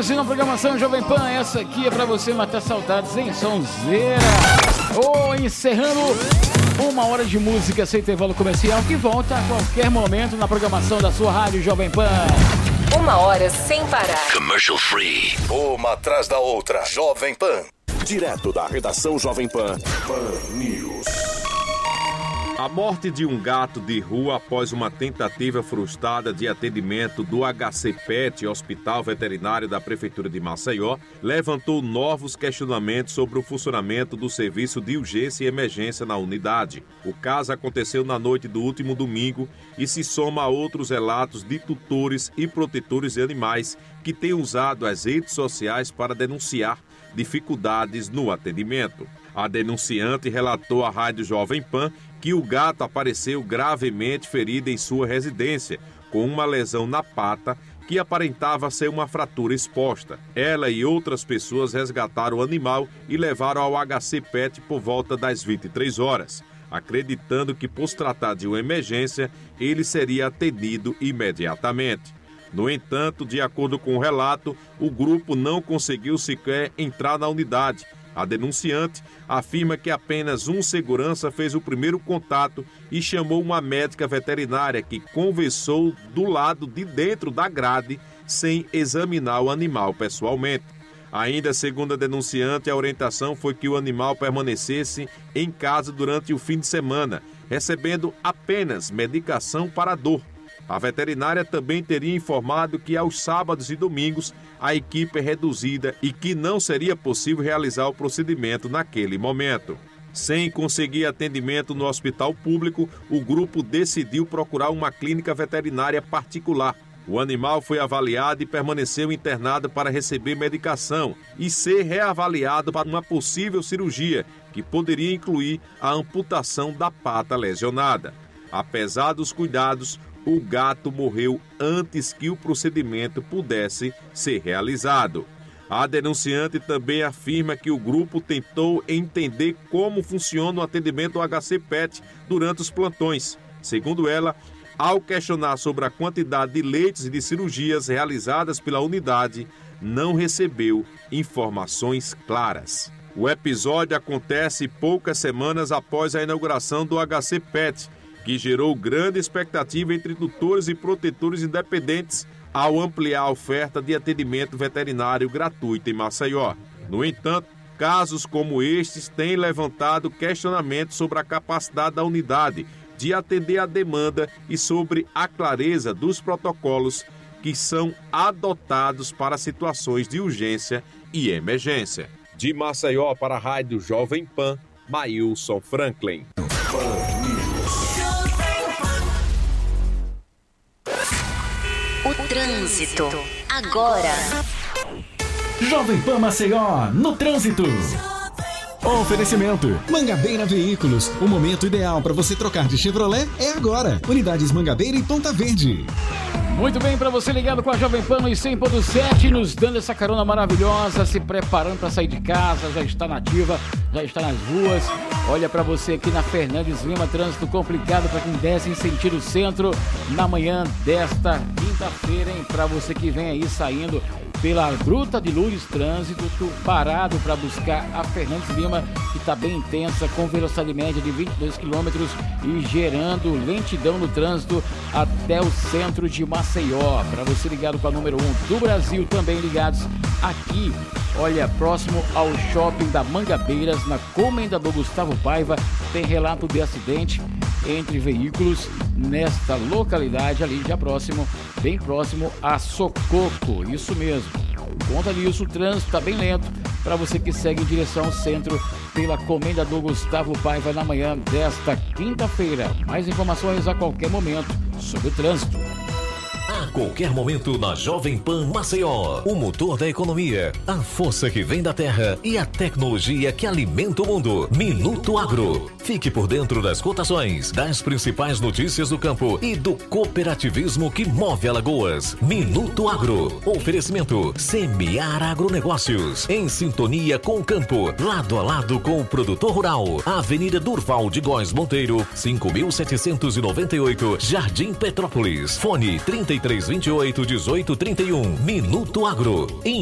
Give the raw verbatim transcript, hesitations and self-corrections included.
Ligue-se na programação Jovem Pan, essa aqui é pra você matar saudades em sonzeira. Oh, encerrando uma hora de música sem intervalo comercial que volta a qualquer momento na programação da sua rádio Jovem Pan. Uma hora sem parar. Commercial free. Uma atrás da outra. Jovem Pan. Direto da redação Jovem Pan. Pan News. A morte de um gato de rua após uma tentativa frustrada de atendimento do H C Pet, Hospital Veterinário da Prefeitura de Maceió, levantou novos questionamentos sobre o funcionamento do serviço de urgência e emergência na unidade. O caso aconteceu na noite do último domingo e se soma a outros relatos de tutores e protetores de animais que têm usado as redes sociais para denunciar dificuldades no atendimento. A denunciante relatou à Rádio Jovem Pan que o gato apareceu gravemente ferido em sua residência, com uma lesão na pata que aparentava ser uma fratura exposta. Ela e outras pessoas resgataram o animal e levaram ao H C Pet por volta das vinte e três horas, acreditando que, por se tratar de uma emergência, ele seria atendido imediatamente. No entanto, de acordo com o relato, o grupo não conseguiu sequer entrar na unidade. A denunciante afirma que apenas um segurança fez o primeiro contato e chamou uma médica veterinária que conversou do lado de dentro da grade sem examinar o animal pessoalmente. Ainda segundo a denunciante, a orientação foi que o animal permanecesse em casa durante o fim de semana, recebendo apenas medicação para a dor. A veterinária também teria informado que aos sábados e domingos a equipe é reduzida e que não seria possível realizar o procedimento naquele momento. Sem conseguir atendimento no hospital público, o grupo decidiu procurar uma clínica veterinária particular. O animal foi avaliado e permaneceu internado para receber medicação e ser reavaliado para uma possível cirurgia, que poderia incluir a amputação da pata lesionada. Apesar dos cuidados, o gato morreu antes que o procedimento pudesse ser realizado. A denunciante também afirma que o grupo tentou entender como funciona o atendimento do H C Pet durante os plantões. Segundo ela, ao questionar sobre a quantidade de leitos e de cirurgias realizadas pela unidade, não recebeu informações claras. O episódio acontece poucas semanas após a inauguração do H C Pet, que gerou grande expectativa entre tutores e protetores independentes ao ampliar a oferta de atendimento veterinário gratuito em Maceió. No entanto, casos como estes têm levantado questionamentos sobre a capacidade da unidade de atender a demanda e sobre a clareza dos protocolos que são adotados para situações de urgência e emergência. De Maceió para a Rádio Jovem Pan, Maílson Franklin. O trânsito, agora. Jovem Pan Maceió, no trânsito. Oferecimento Mangabeira Veículos. O momento ideal para você trocar de Chevrolet é agora. Unidades Mangabeira e Ponta Verde. Muito bem, para você ligado com a Jovem Pan no cem ponto sete, nos dando essa carona maravilhosa, se preparando para sair de casa, já está na ativa, já está nas ruas. Olha para você aqui na Fernandes Lima, trânsito complicado para quem desce em sentido centro na manhã desta quinta-feira, hein? Para você que vem aí saindo pela Gruta de Lourdes, trânsito parado para buscar a Fernandes Lima, que está bem intensa, com velocidade média de vinte e dois quilômetros e gerando lentidão no trânsito até o centro de Maceió. Para você ligado com a número um do Brasil, também ligados aqui, olha, próximo ao shopping da Mangabeiras, na Comendador Gustavo Paiva, tem relato de acidente entre veículos nesta localidade ali, já próximo, bem próximo a Sococo, isso mesmo. Por conta disso, o trânsito está bem lento para você que segue em direção ao centro pela Comendador Gustavo Paiva na manhã desta quinta-feira. Mais informações a qualquer momento sobre o trânsito. A qualquer momento na Jovem Pan Maceió, o motor da economia, a força que vem da terra e a tecnologia que alimenta o mundo. Minuto Agro. Fique por dentro das cotações, das principais notícias do campo e do cooperativismo que move Alagoas. Minuto Agro. Oferecimento Semear Agronegócios. Em sintonia com o campo, lado a lado com o produtor rural. Avenida Durval de Góes Monteiro, cinco mil setecentos e noventa e oito, Jardim Petrópolis. Fone trinta e três, vinte e oito, dezoito, trinta e um. Minuto Agro.